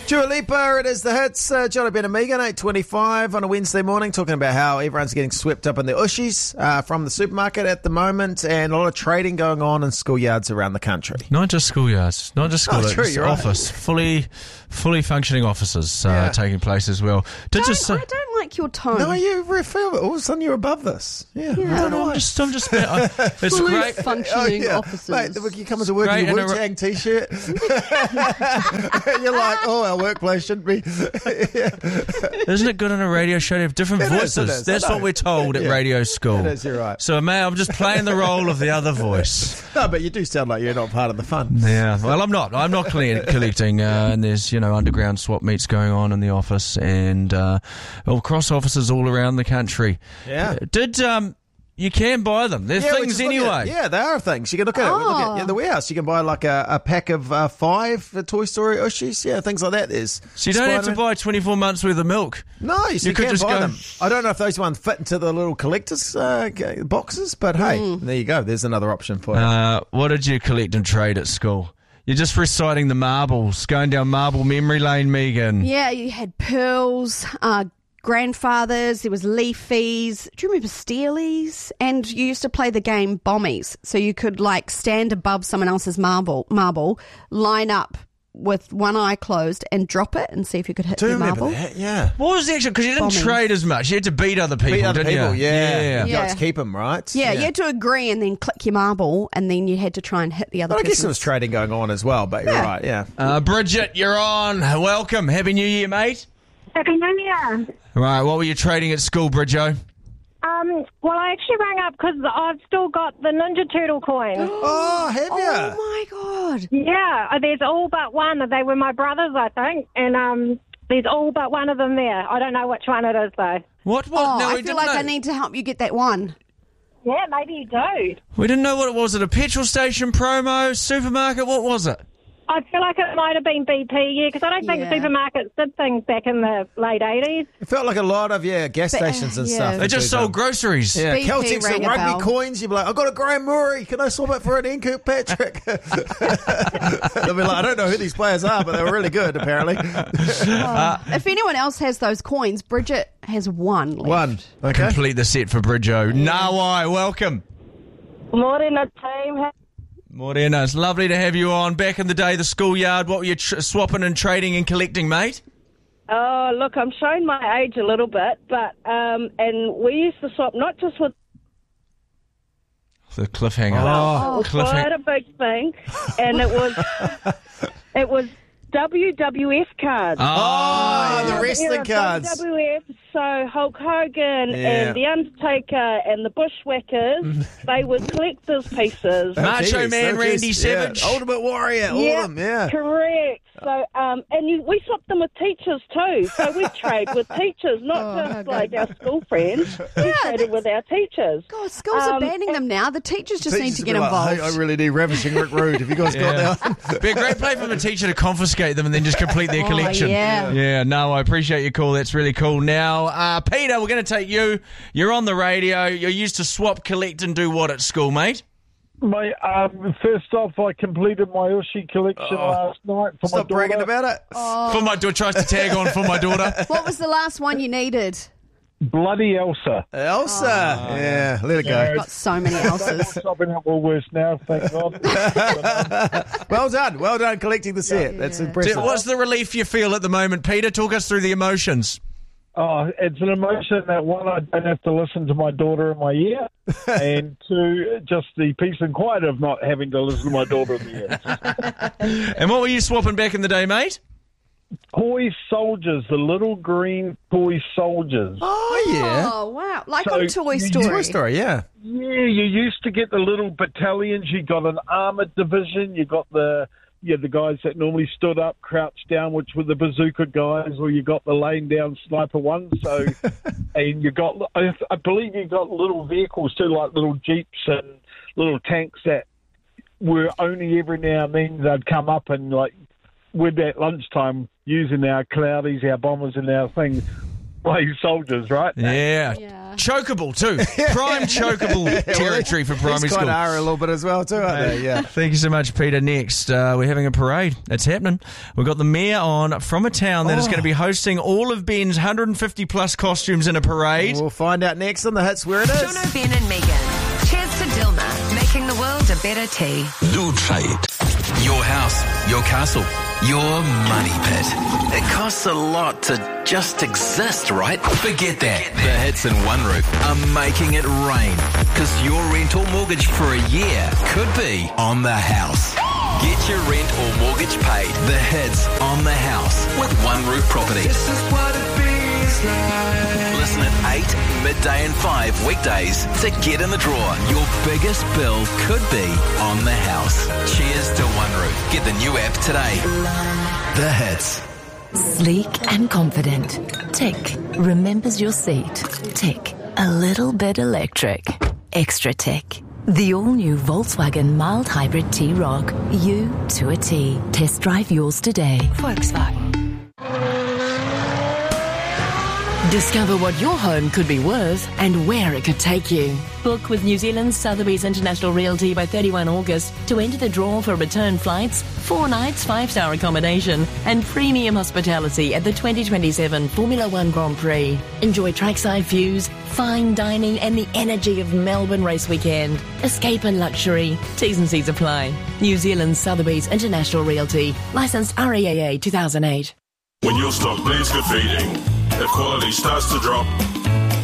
Dua Lipa, it is the hits. Johnny Ben and Megan, 8:25 on a Wednesday morning, talking about how everyone's getting swept up in their ushies from the supermarket at the moment, and a lot of trading going on in schoolyards around the country. Not just schoolyards, not just schoolyards. True, you're right. Office, fully functioning offices taking place as well. I don't like your tone. No, you feel it. All of a sudden you're above this. Yeah. I don't know. I'm just it's Fully great. functioning offices. Mate, you come into work in your Wu-Tang t-shirt. You're like, our workplace shouldn't be. Isn't it good on a radio show to have different voices? It is. That's what we're told at radio school. It is, you're right. So, mate, I'm just playing the role of the other voice. No, but you do sound like you're not part of the fun. Yeah, well, I'm not. I'm not collecting. And there's, underground swap meets going on in the office and cross offices all around the country. Yeah. You can buy them. They're things anyway. Yeah, they are things. You can look at it. Look at the warehouse. You can buy like a pack of 5 for Toy Story Ushies. Yeah, things like that. So you don't have to buy 24 months worth of milk. No, you could can just buy go. them. I don't know if those ones fit into the little collector's boxes, but hey, there you go. There's another option for you. What did you collect and trade at school? You're just reciting the marbles, going down marble memory lane, Megan. Yeah, you had pearls, grandfathers, there was leafies. Do you remember steelies? And you used to play the game bombies. So you could stand above someone else's marble, line up with one eye closed and drop it and see if you could hit Do you the remember marble. that? Yeah. What was the actual? Because you didn't Bombing. trade as much. You had to beat other people, didn't you? Yeah. You Yeah. got to keep them, right? Yeah, you had to agree and then click your marble and then you had to try and hit the other But I person. guess there was trading going on as well, but you're right, yeah. Bridget, you're on. Welcome. Happy New Year, mate. Happy New Year. Right, what were you trading at school, Bridget? Well, I actually rang up because I've still got the Ninja Turtle coin. Oh, have you? Oh, my God. Yeah, there's all but one. They were my brothers, I think, and there's all but one of them there. I don't know which one it is, though. What? Oh, No, we I didn't feel like know. I need to help you get that one. Yeah, maybe you do. We didn't know what it was. At a petrol station promo, supermarket? What was it? I feel like it might have been BP, yeah, because I don't think Yeah. supermarkets did things back in the late 80s. It felt like a lot of, gas stations and yeah. stuff. They just sold groceries. Yeah, BP Celtics rang and a bell. rugby coins. You'd be like, I've got a Graham Murray. Can I swap it for an Ian Patrick? They'll be like, I don't know who these players are, but they were really good, apparently. If anyone else has those coins, Bridget has one left. One. Okay. Complete the set for Bridjo. Nawai, welcome. Morena team. Morena, it's lovely to have you on. Back in the day, the schoolyard, what were you swapping and trading and collecting, mate? Oh, look, I'm showing my age a little bit, but and we used to swap not just with The cliffhanger. quite a big thing, and it was WWF cards. Oh, the Yeah, wrestling cards. WWF, so Hulk Hogan and The Undertaker and the Bushwhackers, they were collector's pieces. Macho Jeez, Man no Randy kiss. Savage. Yeah. Ultimate Warrior, all of them, yeah. Correct. So, we swapped them with teachers too. So we trade with teachers, not just like our school friends. We traded with our teachers. God, schools are banning them now. The teachers just need to get Teachers would be involved. like, hey, I really need Ravishing Rick Rude. Have you guys got that one? Be a great play from a teacher to confiscate them and then just complete their collection. yeah. Yeah, no, I appreciate your call. That's really cool. Now, Peter, we're going to take you. You're on the radio. You're used to swap, collect, and do what at school, mate? Mate, first off, I completed my Ushi collection last night for my Stop daughter. bragging about it. For my daughter, tries to tag on for my daughter. What was the last one you needed? Bloody Elsa. Elsa. Yeah, let it go. I've got so many Elsas. Shopping at Woolworths now, thank God. Well done collecting the set. That's impressive. What's the relief you feel at the moment, Peter? Talk us through the emotions. Oh, it's an emotion that, one, I don't have to listen to my daughter in my ear, and two, just the peace and quiet of not having to listen to my daughter in the ear. And what were you swapping back in the day, mate? Toy soldiers, the little green toy soldiers. Oh, yeah. Oh, wow. Like So on Toy you- Story. Toy Story, yeah. Yeah, you used to get the little battalions. You got an armoured division. You got the guys that normally stood up, crouched down, which were the bazooka guys, or you got the laying down sniper ones. So, and you got, I believe you got little vehicles too, like little jeeps and little tanks that were only every now and then they'd come up and like with that lunchtime using our cloudies, our bombers and our things. playing soldiers, right? Yeah. Chokeable too. Prime chokeable territory for primary These school. kind of are a little bit as well too, aren't they? Yeah. Thank you so much, Peter. Next, we're having a parade. It's happening. We've got the mayor on from a town that is going to be hosting all of Ben's 150 plus costumes in a parade. We'll find out next on the hits where it is. Jono, Ben and Megan. Cheers to Dilma, making the world a better tea. Loot Trade. Your house, your castle, your money pit. It costs a lot to just exist, right? Forget that. The hits in One Roof are making it rain. Because your rent or mortgage for a year could be on the house. Get your rent or mortgage paid. The hits on the house with One Roof Property. This is what it feels like. Listen at 8, midday and 5 weekdays to get in the draw. Your biggest bill could be on the house. Cheers to One Roof. Get the new app today. The hits. Sleek and confident. Tick. Remembers your seat. Tick. A little bit electric. Extra tick. The all-new Volkswagen mild hybrid T-Roc. You to a T. Test drive yours today. Volkswagen. Discover what your home could be worth and where it could take you. Book with New Zealand's Sotheby's International Realty by 31 August to enter the draw for return flights, 4 nights, 5-star accommodation and premium hospitality at the 2027 Formula One Grand Prix. Enjoy trackside views, fine dining and the energy of Melbourne Race Weekend. Escape in luxury. T's and C's apply. New Zealand's Sotheby's International Realty. Licensed REAA 2008. When your stock needs good feeding, if quality starts to drop,